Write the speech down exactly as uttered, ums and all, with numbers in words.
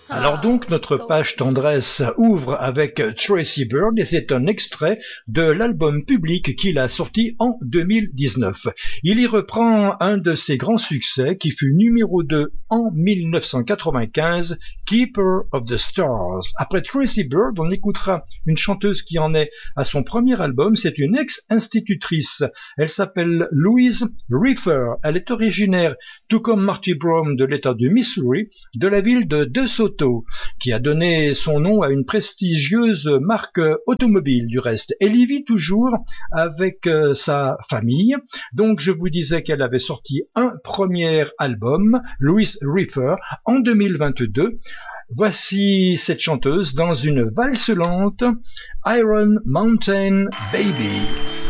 Alors donc, notre page tendresse ouvre avec Tracy Byrd et c'est un extrait de l'album public qu'il a sorti en deux mille dix-neuf. Il y reprend un de ses grands succès qui fut numéro deux en mille neuf cent quatre-vingt-quinze, Keeper of the Stars. Après Tracy Byrd, on écoutera une chanteuse qui en est à son premier album, c'est une ex-institutrice. Elle s'appelle Louise Riffer. Elle est originaire, tout comme Marty Brown, de l'État du Missouri, de la ville de DeSoto, qui a donné son nom à une prestigieuse marque automobile du reste. Elle y vit toujours avec euh, sa famille. Donc je vous disais qu'elle avait sorti un premier album, Louise Riffer, en deux mille vingt-deux. Voici cette chanteuse dans une valse lente, Iron Mountain Baby.